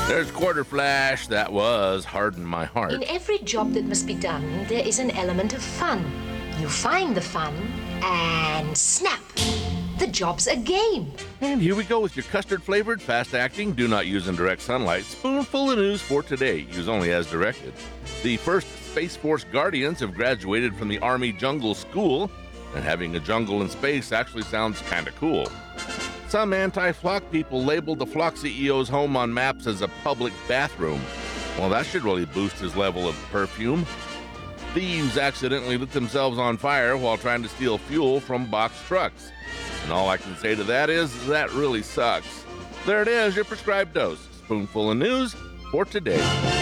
There's Quarter Flash. That was Harden My Heart. In every job that must be done, there is an element of fun. You find the fun, and snap! The job's a game. And here we go with your custard-flavored, fast-acting, do not use in direct sunlight, spoonful of news for today. Use only as directed. The first Space Force Guardians have graduated from the Army Jungle School, and having a jungle in space actually sounds kind of cool. Some anti-flock people labeled the flock CEO's home on maps as a public bathroom. Well, that should really boost his level of perfume. Thieves accidentally lit themselves on fire while trying to steal fuel from box trucks. And all I can say to that is, that really sucks. There it is, your prescribed dose. Spoonful of news for today.